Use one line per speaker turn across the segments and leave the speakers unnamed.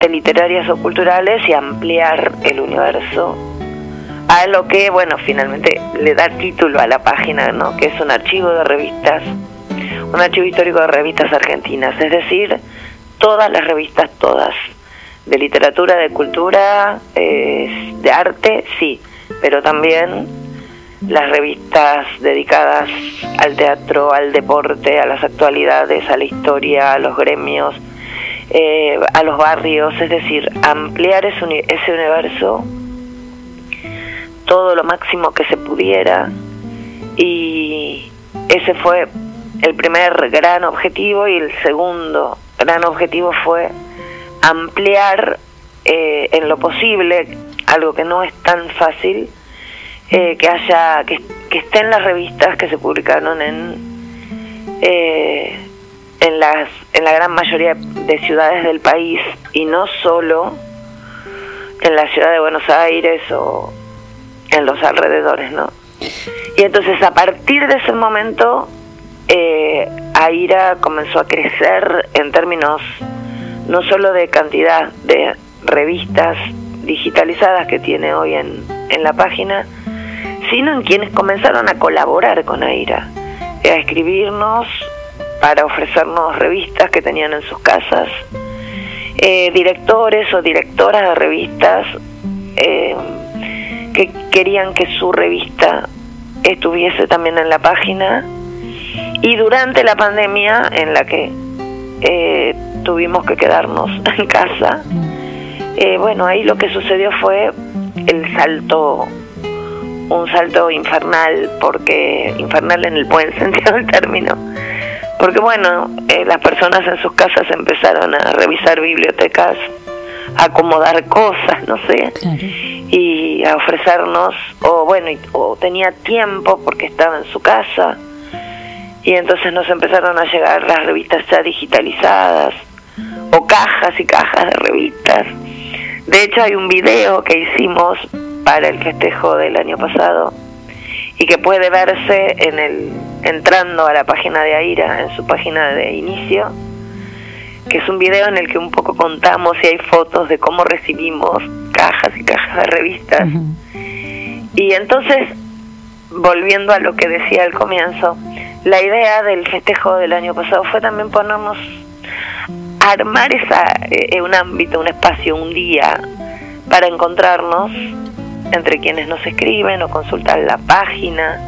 literarias o culturales y ampliar el universo a lo que, bueno, finalmente le da título a la página, ¿no? Que es un archivo de revistas, un archivo histórico de revistas argentinas, es decir, todas las revistas, todas, de literatura, de cultura, de arte, sí, pero también las revistas dedicadas al teatro, al deporte, a las actualidades, a la historia, a los gremios, a los barrios, es decir, ampliar ese universo todo lo máximo que se pudiera, y ese fue el primer gran objetivo. Y el segundo gran objetivo fue ampliar en lo posible, algo que no es tan fácil, que estén las revistas que se publicaron en la gran mayoría de ciudades del país, y no solo en la ciudad de Buenos Aires o en los alrededores, ¿no? Y entonces, a partir de ese momento, AIRA comenzó a crecer en términos no solo de cantidad de revistas digitalizadas que tiene hoy en la página, sino en quienes comenzaron a colaborar con AIRA, a escribirnos para ofrecernos revistas que tenían en sus casas, directores o directoras de revistas que querían que su revista estuviese también en la página. Y durante la pandemia, en la que tuvimos que quedarnos en casa, bueno, ahí lo que sucedió fue un salto infernal, porque infernal en el buen sentido del término, porque bueno, las personas en sus casas empezaron a revisar bibliotecas, a acomodar cosas, no sé, claro, y a ofrecernos, o tenía tiempo porque estaba en su casa, y entonces nos empezaron a llegar las revistas ya digitalizadas, o cajas y cajas de revistas. De hecho, hay un video que hicimos para el festejo del año pasado y que puede verse entrando a la página de AIRA, en su página de inicio, que es un video en el que un poco contamos y hay fotos de cómo recibimos cajas y cajas de revistas. Uh-huh. Y entonces, volviendo a lo que decía al comienzo, la idea del festejo del año pasado fue también ponernos a armar un ámbito, un espacio, un día para encontrarnos entre quienes nos escriben o consultan la página,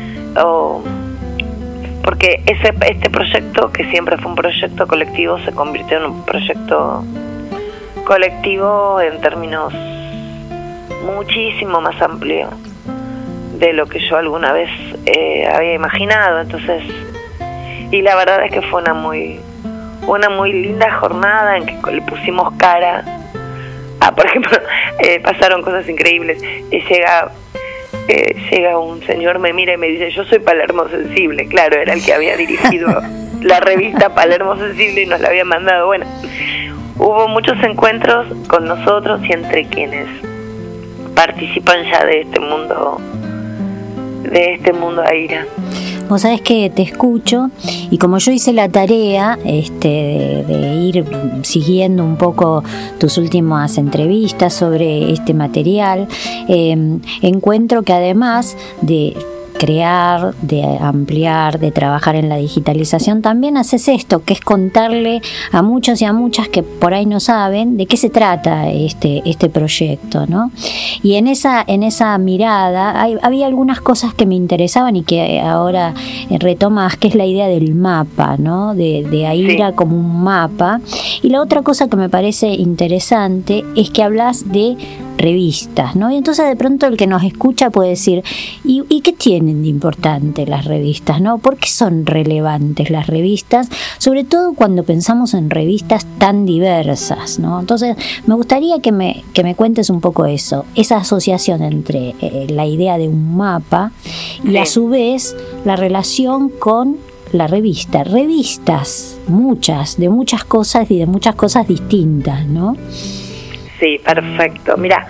porque este proyecto, que siempre fue un proyecto colectivo, se convirtió en un proyecto colectivo en términos muchísimo más amplio de lo que yo alguna vez había imaginado. Entonces, y la verdad es que fue una muy linda jornada en que le pusimos cara. Por ejemplo, pasaron cosas increíbles. Llega un señor, me mira y me dice: yo soy Palermo Sensible. Claro, era el que había dirigido la revista Palermo Sensible y nos la había mandado. Bueno, hubo muchos encuentros con nosotros y entre quienes participan ya de este mundo AIRA.
Vos sabés que te escucho, y como yo hice la tarea de ir siguiendo un poco tus últimas entrevistas sobre este material, encuentro que además de crear, de ampliar, de trabajar en la digitalización, también haces esto, que es contarle a muchos y a muchas que por ahí no saben de qué se trata este proyecto, ¿no? Y en esa mirada había algunas cosas que me interesaban y que ahora retomas, que es la idea del mapa, ¿no? De AIRA, sí, como un mapa. Y la otra cosa que me parece interesante es que hablas de revistas, ¿no? Y entonces de pronto el que nos escucha puede decir: ¿y qué tienen de importante las revistas, ¿no? ¿Por qué son relevantes las revistas? Sobre todo cuando pensamos en revistas tan diversas, ¿no? Entonces me gustaría que me cuentes un poco eso, esa asociación entre la idea de un mapa y, sí, a su vez la relación con la revista. Revistas, muchas, de muchas cosas y de muchas cosas distintas, ¿no?
Sí, perfecto. Mira,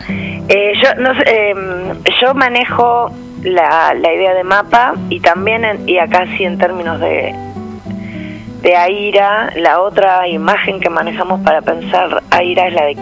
yo manejo la idea de mapa, y también, y acá sí en términos de AIRA, la otra imagen que manejamos para pensar AIRA es la de